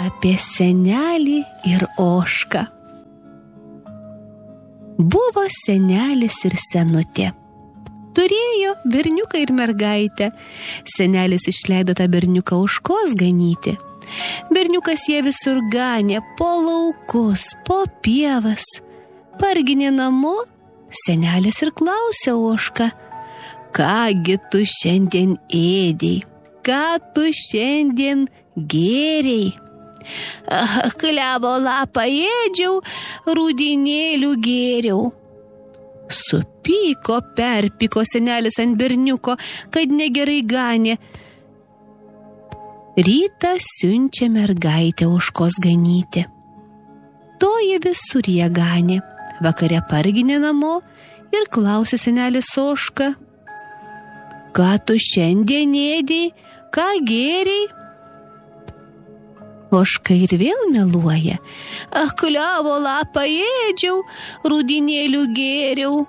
apie senelį ir ožką. Buvo senelis ir senutė. Turėjo berniuką ir mergaitę. Senelis išleido tą berniuką ožkos ganyti. Berniukas jie visur ganė, po laukus, po pievas. Parginė namo, senelis ir klausė ožką: "Kągi tu šiandien ėdei? Ką tu šiandien gėrei?" "Klevo lapą ėdžiau, rūdinėlių gėriau." Supyko, perpyko senelis ant berniuko, kad negerai ganė. Rytą siunčia mergaitę ožkos ganyti. Toji visur jie ganė. Vakare parginė namo ir klausė senelis ožką: "Ką tu šiandien ėdei? Ką gėrei?" Ožka ir vėl meluoja: "Klevo lapą ėdžiau, rūdinėlių gėriau."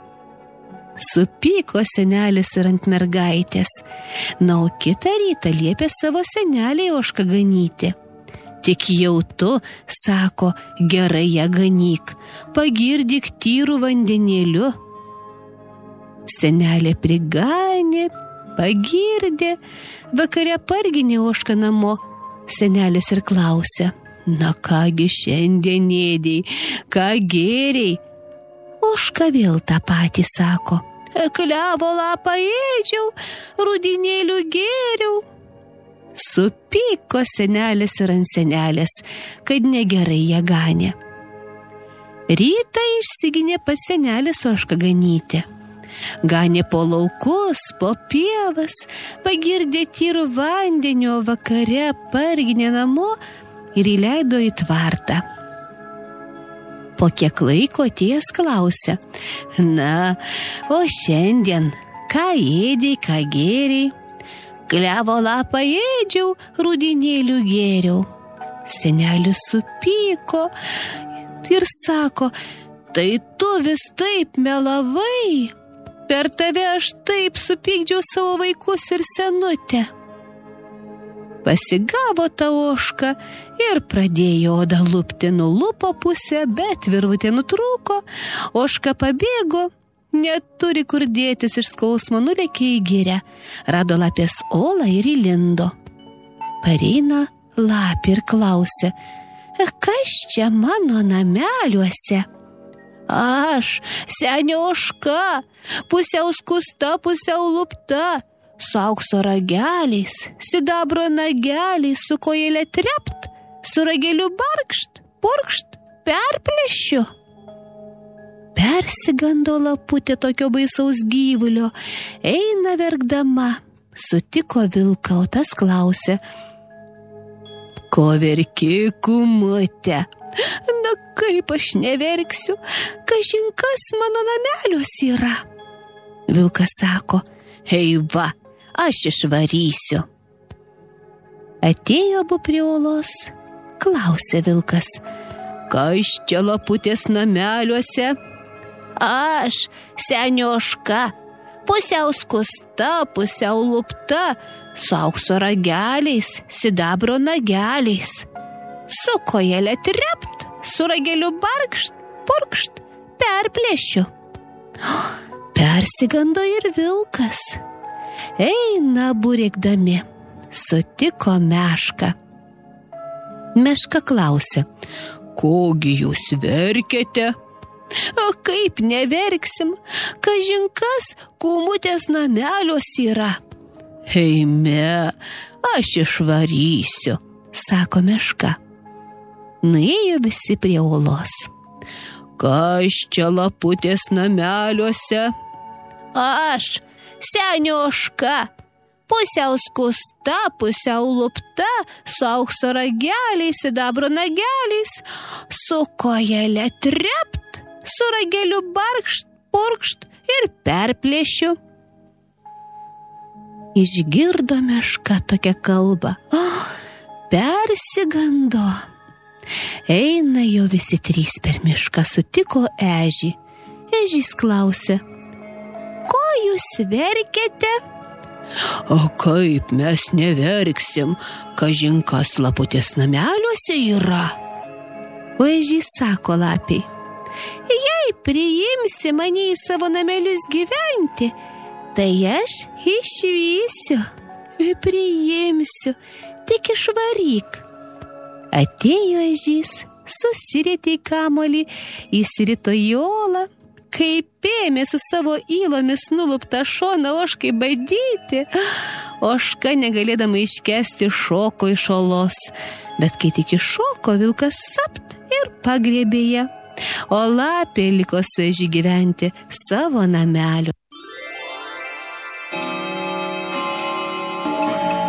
Supyko senelis ir ant mergaitės. Na, o kitą rytą liepė savo seneliai ožką ganyti. "Tik jau tu," sako, "gerai ją ganyk, pagirdyk tyrų vandenėliu." Senelė priganė, pagirdė, vakare parginė ožką namo. Senelis ir klausė: "Na kągi šiandien ėdei, ką gėrei?" Ožka vėl tą patį sako: "Klevo lapą ėdžiau, rūdinėlių gėriau." Supyko senelis ir ant senelės, kad negerai ją ganė. Rytą išsiginė pats senelis ožką ganyti. Ganė po laukus, po pievas, pagirdė tyrų vandenio, vakare parginė namo ir įleido į tvartą. Po kiek laiko atėjęs klausė: "Na, o šiandien ką ėdei, ką gėrei?" "Klevo lapą ėdžiau, rūdinėlių gėriau." Senelis supyko ir sako: "Tai tu vis taip melavai. Per tave aš taip supykdžiau savo vaikus ir senutę." Pasigavo tą ožką ir pradėjo odą lupti. Nulupo pusę, bet virvutė nutrūko. Ožka pabėgo, neturi kur dėtis, iš skausmo nulėkė į girią. Rado lapės olą ir įlindo. Pareina lapė ir klausė: "Kas čia mano nameliuose?" "Aš, senė ožka, pusiau skusta, pusiau lupta, su aukso rageliais, sidabro nageliais, su kojėlė trept, su rageliu barkšt, purkšt, perplėšiu." Persigando laputė tokio baisaus gyvulio, eina verkdama. Sutiko vilką, o tas klausė: "Ko verki, kūmute?" "Na kaip aš neverksiu, kažin kas mano nameliuose yra." Vilkas sako: "Ei va, aš išvarysiu." Atėjo abu prie olos, klausė vilkas: "Kas čia laputės nameliuose?" "Aš, senė ožka, pusiau skusta, pusiau lupta, su aukso rageliais, sidabro nageliais, su kojėlė trept, su rageliu barkšt, purkšt, perplėšiu." Persigando ir vilkas. Eina burėkdami, sutiko mešką. Meška klausė: "Kogi jūs verkiate?" "Kaip neverksim, kažin kas kūmutės nameliuose yra." "Eime, aš išvarysiu," sako meška. Nuėjo visi prie olos. "Kas čia laputės nameliuose?" "Aš, senė ožka, pusiau skusta, pusiau lupta, su aukso rageliais, sidabro nageliais, su kojėlė trept, su rageliu barkšt, purkšt ir perplėšiu." Išgirdo meška tokią kalbą. Persigando. Eina jo visi trys per mišką, sutiko ežį. Ežys klausė: "Ko jūs verkiate?" O kaip mes neverksim, kažin kas laputės nameliuose yra. O ežys sako lapiai, jei priimsi mane į savo namelius gyventi, tai aš išvysiu. Priimsiu, tik išvaryk. Atėjo ežys, susirietė į kamuolį, įsirito į olą, kaip ėmė su savo įlomis nuluptą šoną ožkai badyti. Ožka negalėdama iškęsti šoko iš olos, bet kai tik iššoko, vilkas sapt ir pagriebė ją, o lapė liko su ežiu gyventi savo nameliu.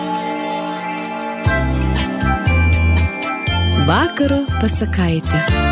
Vakaro pasakaitė.